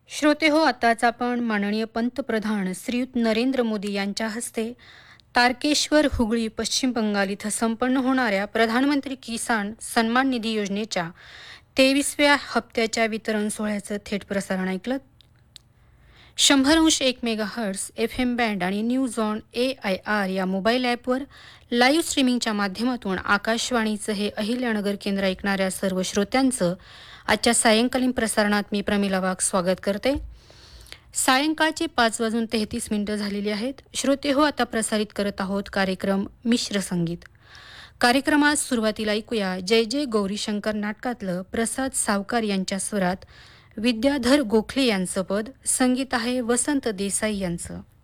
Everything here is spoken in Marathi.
श्रोते हो, आताच आपण माननीय पंतप्रधान श्रीयुत नरेंद्र मोदी यांच्या हस्ते तारकेश्वर हुगळी पश्चिम बंगाल इथं संपन्न होणाऱ्या प्रधानमंत्री किसान सन्मान निधी योजनेच्या 23व्या हप्त्याच्या वितरण सोहळ्याचं थेट प्रसारण ऐकलं. 100.1 मेगाहर्ट्झ FM बँड आणि न्यूज ऑन AIR या मोबाईल ॲपवर लाईव्ह स्ट्रीमिंगच्या माध्यमातून आकाशवाणीचं हे अहिल्यानगर केंद्र ऐकणाऱ्या सर्व श्रोत्यांचं आजच्या सायंकालीन प्रसारणात मी प्रमिला वाघ स्वागत करते. सायंकाळचे 5:33 झालेली आहेत. श्रोते हो, आता प्रसारित करत आहोत कार्यक्रम मिश्र संगीत. कार्यक्रमात सुरुवातीला ऐकूया जय जय गौरीशंकर नाटकातलं प्रसाद सावकार यांच्या स्वरात विद्याधर गोखले यांचं पद, संगीत आहे वसंत देसाई यांचं.